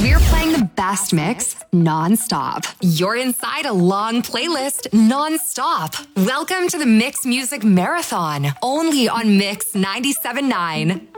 We're playing the best mix non-stop. You're inside a long playlist non-stop. Welcome to the Mix Music Marathon, only on Mix 97.9.